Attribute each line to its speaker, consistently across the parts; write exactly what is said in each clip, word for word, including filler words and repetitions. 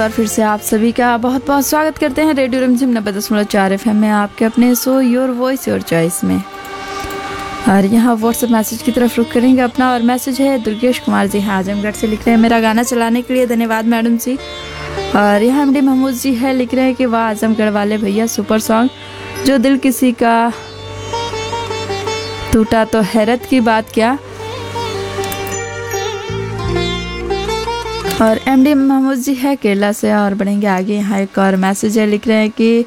Speaker 1: और फिर से आप सभी का बहुत बहुत स्वागत करते हैं रेडियो रिमझिम नब्बे दशमलव चार एफ एम में आपके अपने show your voice your choice में। और यहाँ व्हाट्सएप मैसेज की तरफ रुख करेंगे अपना, और मैसेज है दुर्गेश कुमार जी हैं आजमगढ़ से, लिख रहे हैं मेरा गाना चलाने के लिए धन्यवाद मैडम जी। और यहाँ एम डी महमूद जी है, लिख रहे हैं कि वाह आजमगढ़ वाले भैया सुपर सॉन्ग, जो दिल किसी का टूटा तो हैरत की बात क्या। और एम डी महमूद जी है केरला से। और बढ़ेंगे आगे, यहाँ एक और मैसेज है, लिख रहे हैं कि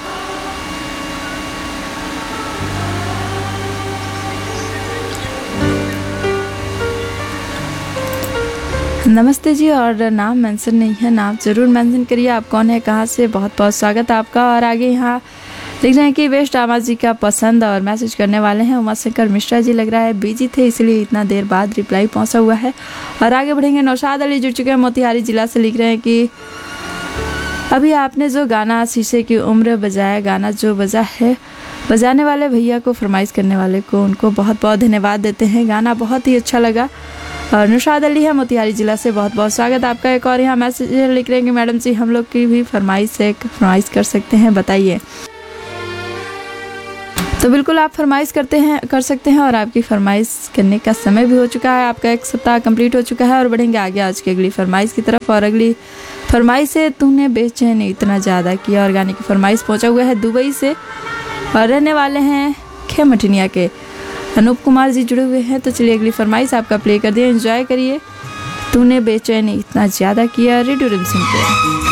Speaker 1: नमस्ते जी, और नाम मेंशन नहीं है, नाम जरूर मेंशन करिए, आप कौन है, कहाँ से, बहुत बहुत स्वागत आपका। और आगे यहाँ लिख रहे हैं कि वेस्ट आवाज जी का पसंद, और मैसेज करने वाले हैं उमा शंकर मिश्रा जी, लग रहा है बिजी थे इसलिए इतना देर बाद रिप्लाई पहुंचा हुआ है। और आगे बढ़ेंगे, नौशाद अली जुड़ चुके हैं मोतिहारी जिला से, लिख रहे हैं कि अभी आपने जो गाना शीशे की उम्र बजाया, गाना जो बजा है, बजाने वाले भैया को, फरमाइश करने वाले को, उनको बहुत बहुत धन्यवाद देते हैं, गाना बहुत ही अच्छा लगा। और नौशाद अली है मोतिहारी जिला से, बहुत बहुत स्वागत आपका। एक और यहाँ मैसेज लिख रहे हैं कि मैडम जी हम लोग की भी फरमाइश है, फरमाइश कर सकते हैं, बताइए। तो बिल्कुल आप फरमाइश करते हैं कर सकते हैं, और आपकी फरमाइश करने का समय भी हो चुका है, आपका एक सप्ताह कंप्लीट हो चुका है। और बढ़ेंगे आगे आज की अगली फरमाइश की तरफ, और अगली फरमाइश है तूने बेचैन इतना ज़्यादा किया, और गाने की फरमाइश पहुंचा हुआ है दुबई से, और रहने वाले हैं खेमठनिया के अनूप कुमार जी जुड़े हुए हैं। तो चलिए अगली फरमाइश आपका प्ले कर दिया, एंजॉय करिए, तूने बेचैन इतना ज़्यादा किया रेडियो रिमझिम पे।